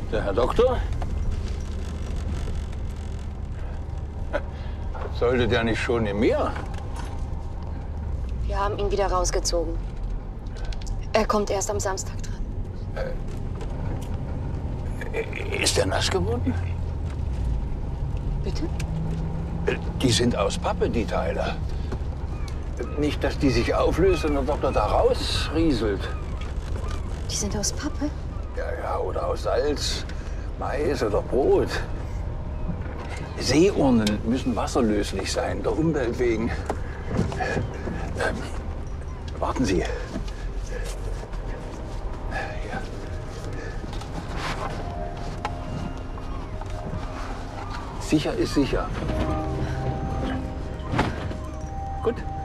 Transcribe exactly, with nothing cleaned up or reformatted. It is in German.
Der Herr Doktor? Sollte der nicht schon im Meer? Wir haben ihn wieder rausgezogen. Er kommt erst am Samstag dran. Äh, ist er nass geworden? Bitte? Die sind aus Pappe, die Teile. Nicht, dass die sich auflöst und der Doktor da rausrieselt. Die sind aus Pappe? Ja, ja, oder aus Salz, Mais oder Brot. Seeurnen müssen wasserlöslich sein, der Umwelt wegen. Ähm, warten Sie. Hier. Sicher ist sicher. Gut.